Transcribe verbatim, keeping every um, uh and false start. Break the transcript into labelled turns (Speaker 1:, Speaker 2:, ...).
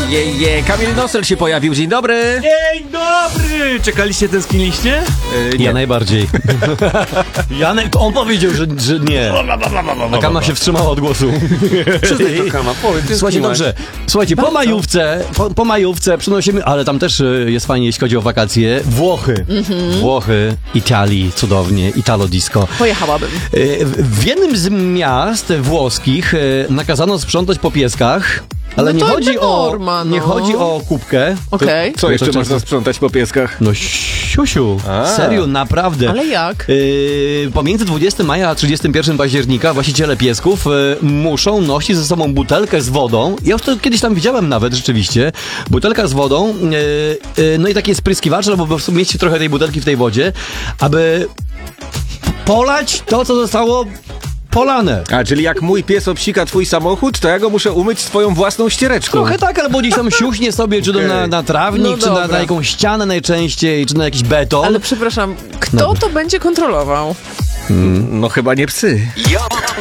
Speaker 1: Je, je, Kamil Nosel się pojawił, dzień dobry.
Speaker 2: Dzień dobry! Czekaliście, tęskniliście?
Speaker 1: Yy,
Speaker 3: Ja najbardziej. Janek, on powiedział, że, że nie. A Kama się wstrzymała od głosu.
Speaker 1: Przyznaj to, Kama, powiedz,
Speaker 3: Słuchajcie, dobrze. Słuchajcie, po majówce, po, po majówce przynosimy, ale tam też y, jest fajnie, jeśli chodzi o wakacje. Włochy. Włochy, Italii, cudownie, Italo disco.
Speaker 4: Pojechałabym.
Speaker 3: Y, w, w jednym z miast włoskich y, nakazano sprzątać po pieskach. Ale
Speaker 4: No
Speaker 3: nie
Speaker 4: to
Speaker 3: chodzi o
Speaker 4: norma, no.
Speaker 3: nie chodzi o kubkę.
Speaker 4: Okej.
Speaker 1: Co jeszcze
Speaker 3: to
Speaker 1: można
Speaker 3: często-
Speaker 1: sprzątać po pieskach?
Speaker 3: No siusiu,
Speaker 1: A.
Speaker 3: serio, naprawdę.
Speaker 4: Ale jak?
Speaker 3: Yy, pomiędzy dwudziestego maja a trzydziestego pierwszego października właściciele piesków yy, muszą nosić ze sobą butelkę z wodą. Ja już to kiedyś tam widziałem nawet, rzeczywiście. Butelka z wodą, yy, yy, no i takie spryskiwacze, albo po prostu mieścić trochę tej butelki w tej wodzie, aby polać to, co zostało polane.
Speaker 1: A, czyli jak mój pies obsika twój samochód, to ja go muszę umyć swoją własną ściereczką.
Speaker 3: Trochę tak, albo gdzieś tam siuśnie sobie, czy to
Speaker 1: Okej.
Speaker 3: na, na trawnik,
Speaker 4: No
Speaker 3: czy na,
Speaker 4: dobra.
Speaker 3: na jakąś ścianę najczęściej, czy na jakiś beton.
Speaker 4: Ale przepraszam, kto
Speaker 3: No.
Speaker 4: to będzie kontrolował?
Speaker 1: No chyba nie psy.